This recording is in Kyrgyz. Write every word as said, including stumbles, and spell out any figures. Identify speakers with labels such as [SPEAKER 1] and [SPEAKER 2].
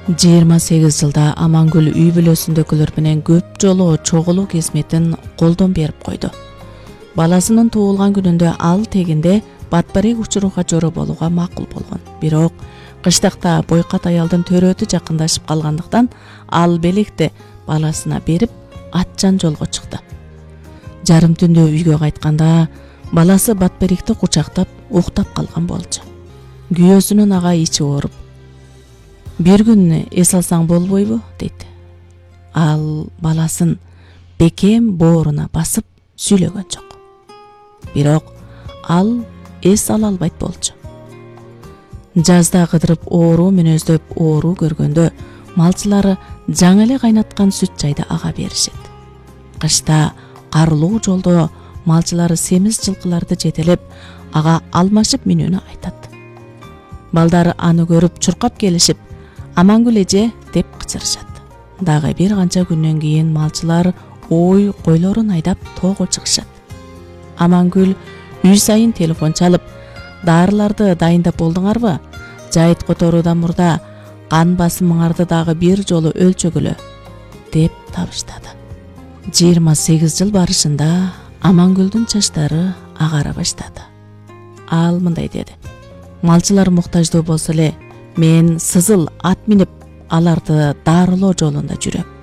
[SPEAKER 1] жыйырма сегиз жылда Амангүл үй бүлөсүндөгүлөр менен көп жолу чогулуу кесметин колдон берип койду. Баласынын туулган күнүндө ал тегинде батбарек учурууга жоро болууга макул болгон. Бирок кыштакта бойкат аялдын төрөтү жакындашып калгандыктан ал белекти баласына берип атчан жолго чыкты. Жарым түндө үйгө кайтканда баласы батберекти кучактап уктап калган болчу. Күйөөсүнүн ага ичи ооруп: «Бир күн эс алсаң болбойбу?» дейт. Ал баласын бекем бооруна басып сүйлөгөн жок. Бирок ал эс ала албайт болчу. Жазда кыдырып оору мүнөздөп оору көргөндө малчылары жаңы эле кайнаткан сүт чайды ага беришет. Кышта карлуу жолдо малчылары семиз жылкыларды жетелеп ага алмашып минүүнү айтат. Балдары аны көрүп чуркап келишип: «Амангүл эже» деп кычырышат. Дагы бир канча күндөн кийин малчылар ой койлорун айдап тоого чыгышат. Амангүл үй сайын телефон чалып: «Дарыларды дайындап болдуңарбы? Жайыт которуудан мурда кан басымыңарды дагы бир жолу өлчөгүлө» деп табыштады. жыйырма сегиз жыл барышында Амангүлдүн чачтары агара баштады. Ал мындай деди: «Малчылар муктаждуу болсо эле, мен сызыл ат минип аларды дарылоо жолунда жүрөм.